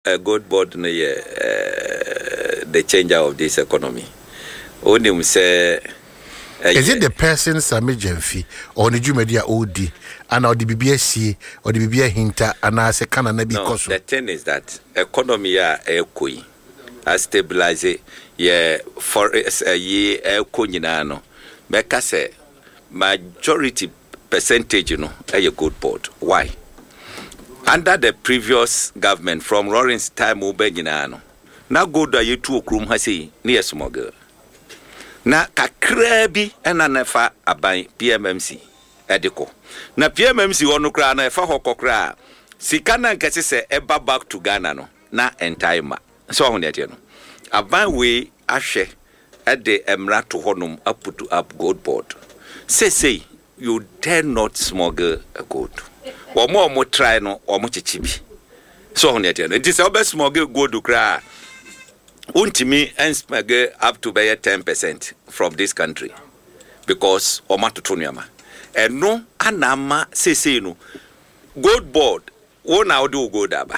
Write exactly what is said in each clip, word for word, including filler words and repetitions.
a good board no ye uh, the changer of this economy. Only say uh, is it the person Sami Jemfi or the Jumedia O D and or the B B S C or the B B S Hinta and as a canon be no, the thing is that economy ya ekoi a stabilize ye for a ye eko nyina no make say majority percentage you know a good board. Why? Under the previous government from Lawrence time ube nyina no na gold a ye tu okrum ha sei near smuggle na kakra bi ena nefa aban P M M C ediko na P M M C wonu kra na efa hokokra sika na nkese se eba back to Ghana no na entaima so ho ne no aban we ahwe ede emra to honum aputu up gold board say say you dare not smuggle a gold wo mo mo try no o mo chichibi so ho ne no it is obe smuggle gold kra untimi ensmage up to be ten percent from this country because omatotonema and no anama sese no gold board wona do gold aba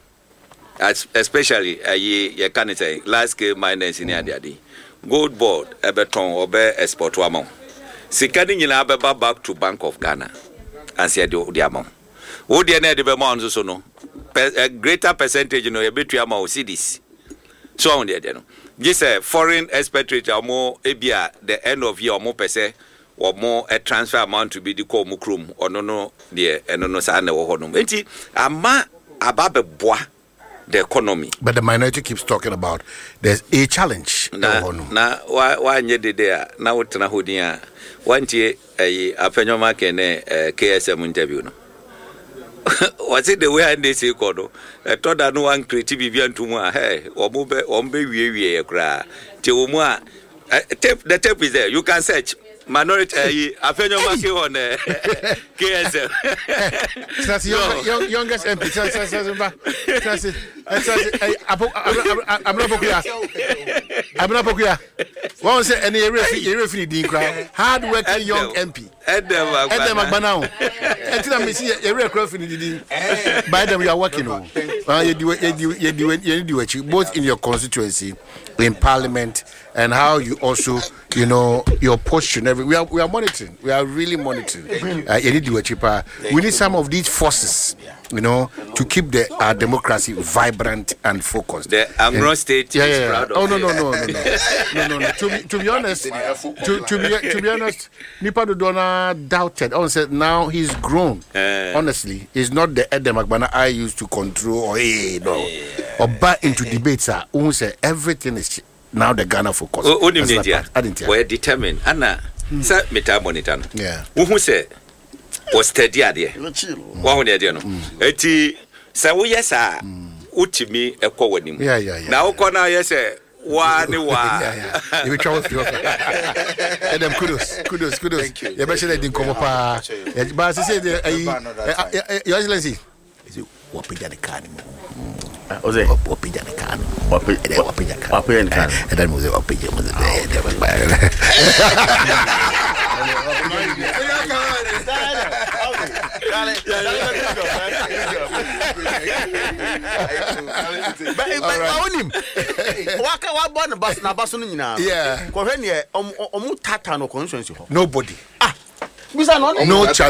especially uh, ye ye can say large scale miners in ade gold board ebeton obe export amount sikani nyina abeba back to Bank of Ghana and say the the amount wo de na de be mo so no a greater percentage no ye betu amount C Ds. So on there, no. This a foreign expatriate or more ebia the end of year or more per se or more a transfer amount to be the call mukrum or no no the and no sa na wo honum. Enti ama ababe boa the economy. But the minority keeps talking about there's a challenge. Na na wa wa nye de there na wotena hodia wantie eh afenyo ke ne K S M interview no. Was it the way I they say kodo? I thought that no one creative bian to moi. Hey, ombe ombe we we kra. Ti omwa tape the tape is there. You can search minority afenyo make on K S M. That's young youngest M P. That's that's that's that's I'm not pokuya. I'm not pokuya. One say any referee referee din kra. Hard working young M P. Edem Edem Agbana. Until I see a real crowd in the by them we are working on. You do you do you do you do it both in your constituency, in parliament, and how you also you know your posture. Every we are we are monitoring. We are really monitoring. Uh, you do it cheaper. We need some of these forces, you know, to keep the uh, democracy vibrant and focused. The Amro State yeah, is yeah, proud yeah. of Oh no no no no no no no no. To be to be honest, to to be to be honest, Nipa Dodona doubted. Oh, said now he's grown. Uh, Honestly, it's not the Edem Agbana I used to control or hey, no or back into debates. Sir, who say everything is now the Ghana focus. Oh, I didn't. We're determined. Anna, sir, metamonitan. Yeah. Who say was steady idea. One idea no. Eti say we yes sir. Utimi ekwo wanim. Yeah yeah yeah. Now kona yes say wa ni wa. Yeah yeah. You travel through. And them kudos kudos kudos. Thank you. You better let them come up. But I say the Your Excellency. Is it what page the car anymore? Was it what page the car? What page what page the car? What page the car? And then was it what page was it? Waka wa born bus na bus no nyina. Yeah. Ko hwe ne omu tata no constituency ho. Nobody. Ah. Bisa no no challenge.